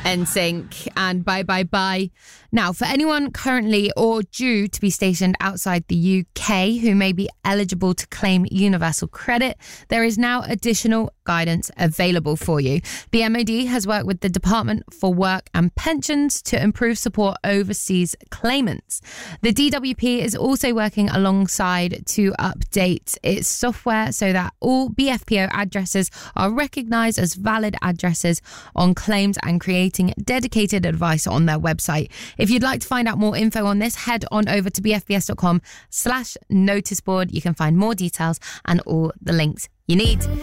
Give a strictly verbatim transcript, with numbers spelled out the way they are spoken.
N Sync and Bye Bye Bye. Now, for anyone currently or due to be stationed outside the U K who may be eligible to claim universal credit, there is now additional guidance available for you. The M O D has worked with the Department for Work and Pensions to improve support overseas claimants. The D W P is also working alongside to update its software so that all B F P O addresses are recognised as valid addresses on claims and creating dedicated advice on their website. If you'd like to find out more info on this, head on over to bfbs.com slash noticeboard. You can find more details and all the links you need.